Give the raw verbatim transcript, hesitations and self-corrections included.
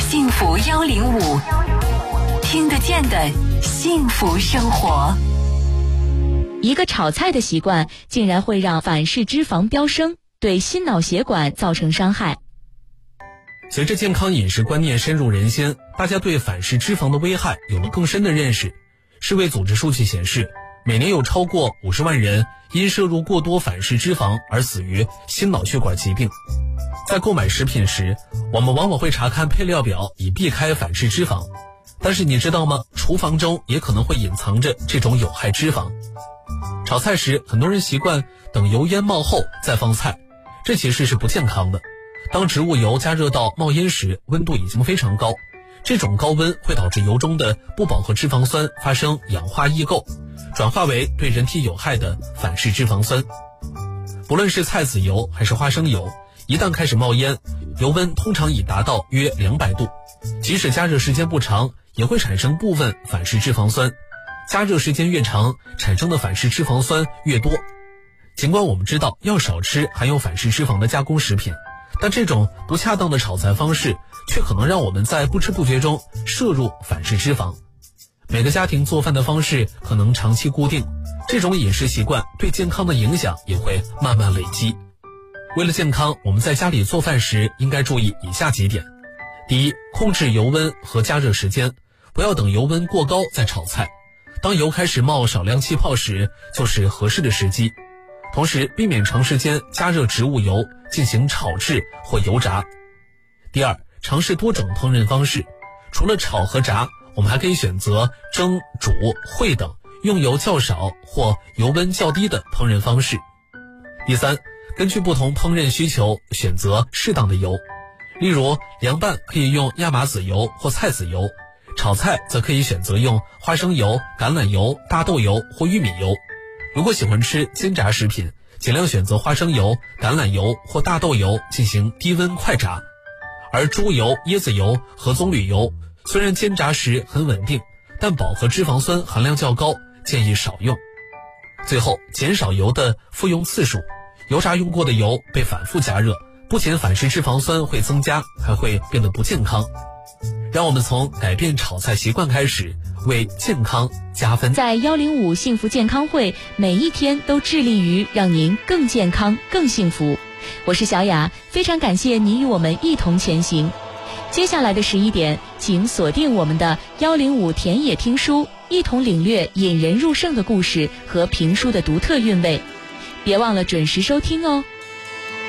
幸福幺零五，听得见的幸福生活。 一个炒菜的习惯竟然会让反式脂肪飙升，对心脑血管造成伤害。 随着健康饮食观念深入人心，大家对反式脂肪的危害有了更深的认识。世卫组织数据显示，每年有超过五十万人因摄入过多反式脂肪而死于心脑血管疾病。在购买食品时，我们往往会查看配料表以避开反式脂肪，但是你知道吗？厨房中也可能会隐藏着这种有害脂肪。炒菜时，很多人习惯等油烟冒后再放菜，这其实是不健康的。当植物油加热到冒烟时，温度已经非常高，这种高温会导致油中的不饱和脂肪酸发生氧化异构，转化为对人体有害的反式脂肪酸。不论是菜籽油还是花生油，一旦开始冒烟，油温通常已达到约两百度，即使加热时间不长，也会产生部分反式脂肪酸。加热时间越长，产生的反式脂肪酸越多。尽管我们知道要少吃含有反式脂肪的加工食品，但这种不恰当的炒菜方式却可能让我们在不知不觉中摄入反式脂肪。每个家庭做饭的方式可能长期固定，这种饮食习惯对健康的影响也会慢慢累积。为了健康，我们在家里做饭时应该注意以下几点。第一，控制油温和加热时间，不要等油温过高再炒菜。当油开始冒少量气泡时，就是合适的时机。同时，避免长时间加热植物油进行炒制或油炸。第二，尝试多种烹饪方式，除了炒和炸，我们还可以选择蒸、煮、烩等用油较少或油温较低的烹饪方式。第三，根据不同烹饪需求选择适当的油，例如凉拌可以用亚麻籽油或菜籽油，炒菜则可以选择用花生油、橄榄油、大豆油或玉米油。如果喜欢吃煎炸食品，尽量选择花生油、橄榄油或大豆油进行低温快炸。而猪油、椰子油和棕榈油虽然煎炸时很稳定，但饱和脂肪酸含量较高，建议少用。最后，减少油的复用次数，油炸用过的油被反复加热，不仅反式脂肪酸会增加，还会变得不健康。让我们从改变炒菜习惯开始，为健康加分。 在幺零五幸福健康会，每一天都致力于让您更健康、更幸福。我是小雅，非常感谢你与我们一同前行。接下来的十一点，请锁定我们的幺零五田野听书，一同领略引人入胜的故事和评书的独特韵味。别忘了准时收听哦。